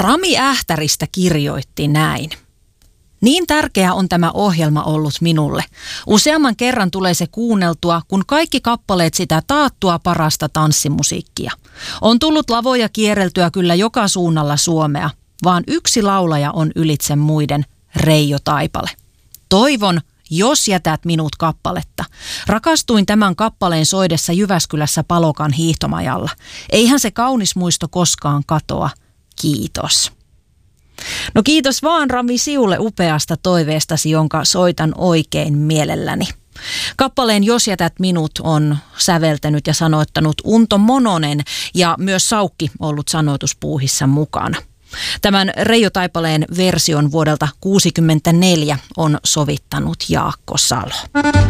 Rami Ähtäristä kirjoitti näin. Niin tärkeä on tämä ohjelma ollut minulle. Useamman kerran tulee se kuunneltua, kun kaikki kappaleet sitä taattua parasta tanssimusiikkia. On tullut lavoja kierreltyä kyllä joka suunnalla Suomea, vaan yksi laulaja on ylitse muiden, Reijo Taipale. Toivon, jos jätät minut kappaletta. Rakastuin tämän kappaleen soidessa Jyväskylässä Palokan hiihtomajalla. Eihän se kaunis muisto koskaan katoa. Kiitos. No kiitos vaan Rami Siulle upeasta toiveestasi, jonka soitan oikein mielelläni. Kappaleen Jos jätät minut on säveltänyt ja sanoittanut Unto Mononen ja myös Saukki ollut sanoituspuuhissa mukana. Tämän Reijo Taipaleen version vuodelta 1964 on sovittanut Jaakko Salo.